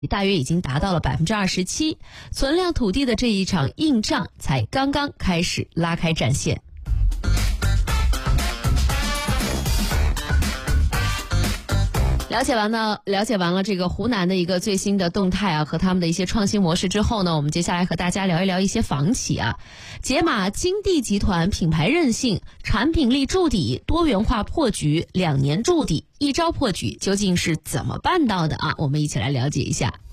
大约已经达到了27%，存量土地的这一场硬仗才刚刚开始拉开战线。了解完了这个湖南的一个最新的动态啊，和他们的一些创新模式之后呢，我们接下来和大家聊一聊一些房企啊。解码金地集团品牌韧性、产品力筑底、多元化破局，2年筑底，一招破局，究竟是怎么办到的啊？我们一起来了解一下。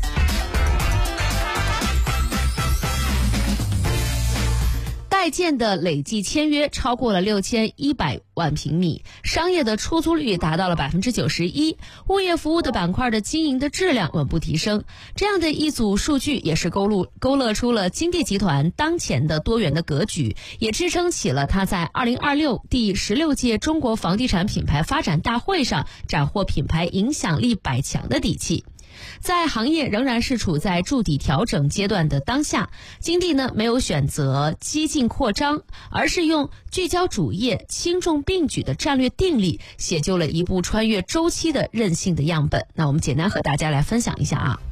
在建的累计签约超过了6100万平米，商业的出租率达到了91%，物业服务的板块的经营的质量稳步提升。这样的一组数据也是勾勒出了金地集团当前的多元的格局，也支撑起了它在2026第16届中国房地产品牌发展大会上斩获品牌影响力100强的底气。在行业仍然是处在筑底调整阶段的当下，金地呢没有选择激进扩张，而是用聚焦主业、轻重并举的战略定力，写就了一部穿越周期的韧性的样本。那我们简单和大家来分享一下啊。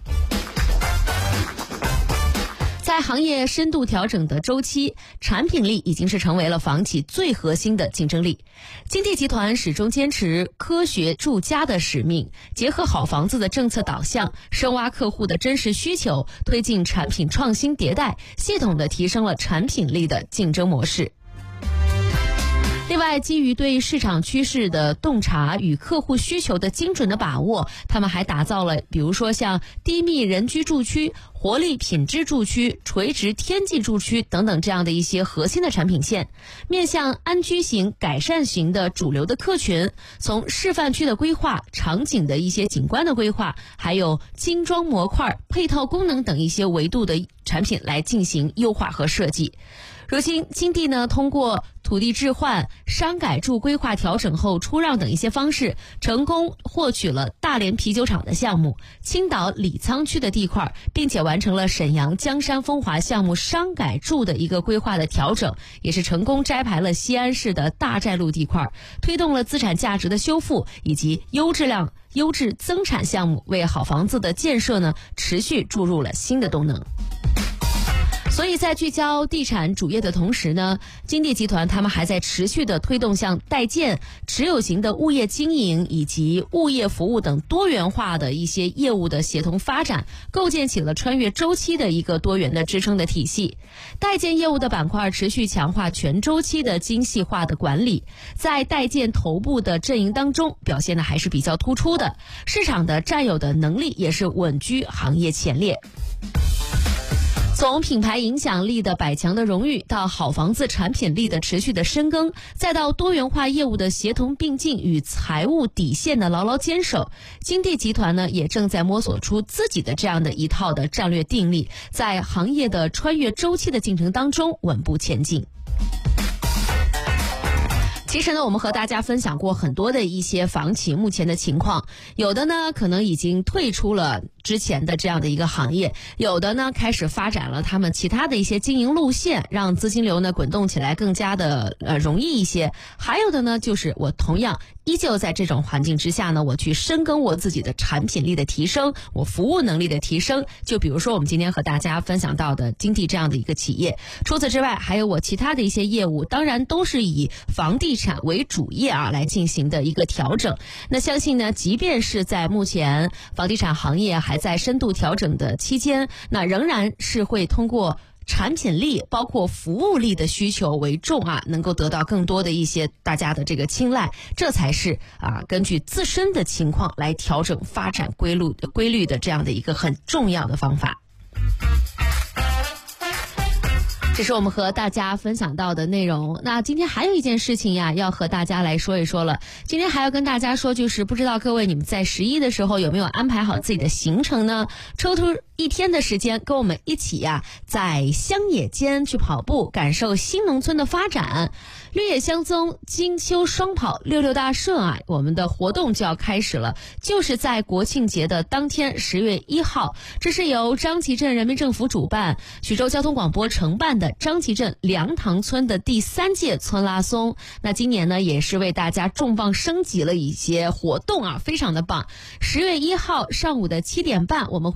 在行业深度调整的周期，产品力已经是成为了房企最核心的竞争力。金地集团始终坚持科学住家的使命，结合好房子的政策导向，深挖客户的真实需求，推进产品创新迭代，系统地提升了产品力的竞争模式。另外，基于对市场趋势的洞察与客户需求的精准的把握，他们还打造了比如说像低密人居住区、活力品质住区、垂直天际住区等等这样的一些核心的产品线，面向安居型、改善型的主流的客群，从示范区的规划、场景的一些景观的规划，还有精装模块、配套功能等一些维度的产品来进行优化和设计。如今金地呢，通过土地置换、商改住规划调整后出让等一些方式，成功获取了大连啤酒厂的项目、青岛李沧区的地块，并且完成了沈阳江山风华项目商改住的一个规划的调整，也是成功摘牌了西安市的大寨路地块，推动了资产价值的修复以及优质增产项目，为好房子的建设呢持续注入了新的动能。所以在聚焦地产主业的同时呢，金地集团他们还在持续的推动像代建、持有型的物业经营以及物业服务等多元化的一些业务的协同发展，构建起了穿越周期的一个多元的支撑的体系。代建业务的板块持续强化全周期的精细化的管理，在代建头部的阵营当中表现的还是比较突出的，市场的占有的能力也是稳居行业前列。从品牌影响力的100强的荣誉，到好房子产品力的持续的深耕，再到多元化业务的协同并进与财务底线的牢牢坚守，金地集团呢也正在摸索出自己的这样的一套的战略定力，在行业的穿越周期的进程当中稳步前进。其实呢，我们和大家分享过很多的一些房企目前的情况，有的呢可能已经退出了之前的这样的一个行业，有的呢开始发展了他们其他的一些经营路线，让资金流呢滚动起来更加的容易一些。还有的呢就是我同样依旧在这种环境之下呢，我去深耕我自己的产品力的提升，我服务能力的提升。就比如说我们今天和大家分享到的金地这样的一个企业，除此之外还有我其他的一些业务，当然都是以房地产为主业啊来进行的一个调整。那相信呢，即便是在目前房地产行业还在深度调整的期间，那仍然是会通过产品力包括服务力的需求为重啊，能够得到更多的一些大家的这个青睐，这才是根据自身的情况来调整发展规律的这样的一个很重要的方法。这是我们和大家分享到的内容。那今天还有一件事情呀，要和大家来说一说了。今天还要跟大家说，就是不知道各位你们在11的时候有没有安排好自己的行程呢？抽出一天的时间，跟我们一起呀，在乡野间去跑步，感受新农村的发展。绿野香踪，金秋双跑，66大顺啊，我们的活动就要开始了，就是在国庆节的当天10月1号，这是由张集镇人民政府主办，徐州交通广播承办的张集镇梁塘村的第3届村拉松。那今年呢，也是为大家重磅升级了一些活动啊，非常的棒。10月1号上午的7点半，我们